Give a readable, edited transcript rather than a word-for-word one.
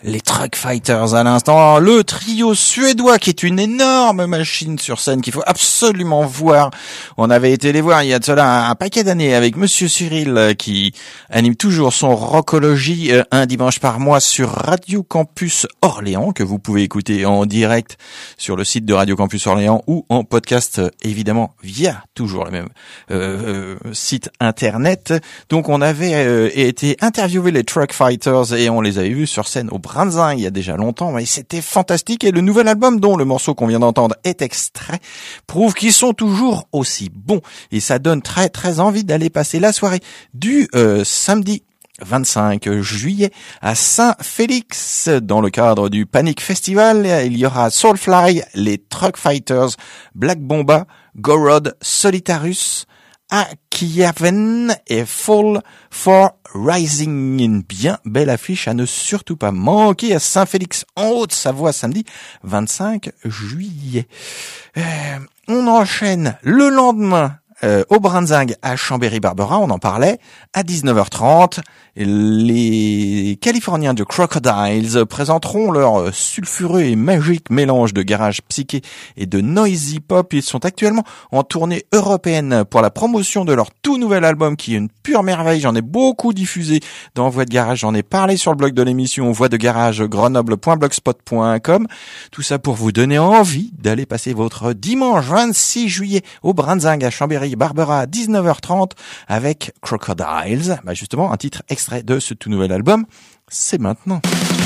Les Truck Fighters à l'instant, le trio suédois qui est une énorme machine sur scène qu'il faut absolument voir. On avait été les voir il y a de cela un paquet d'années avec Monsieur Cyril qui anime toujours son Rockologie un dimanche par mois sur Radio Campus Orléans, que vous pouvez écouter en direct sur le site de Radio Campus Orléans ou en podcast évidemment via toujours le même site internet. Donc on avait été interviewer les Truck Fighters et on les avait vus sur scène au Branzin il y a déjà longtemps, mais c'était fantastique. Et le nouvel album dont le morceau qu'on vient d'entendre est extrait prouve qu'ils sont toujours aussi bons, et ça donne très très envie d'aller passer la soirée du samedi 25 juillet à Saint-Félix dans le cadre du Panic Festival. Il y aura Soulfly, les Truck Fighters, Black Bomba, Gorod, Solitarus, Akiaven et Fall for Rising. Une bien belle affiche à ne surtout pas manquer à Saint-Félix en Haute-Savoie samedi 25 juillet. On enchaîne le lendemain au Branzing à Chambéry-Barbera, on en parlait, à 19h30. Les Californiens de Crocodiles présenteront leur sulfureux et magique mélange de garage psyché et de noisy pop. Ils sont actuellement en tournée européenne pour la promotion de leur tout nouvel album qui est une pure merveille. J'en ai beaucoup diffusé dans Voix de Garage, j'en ai parlé sur le blog de l'émission voix de garage grenoble.blogspot.com. Tout ça pour vous donner envie d'aller passer votre dimanche 26 juillet au Branzing à Chambéry-Barbera à 19h30 avec Crocodiles. Justement, un titre extrait de ce tout nouvel album, c'est maintenant.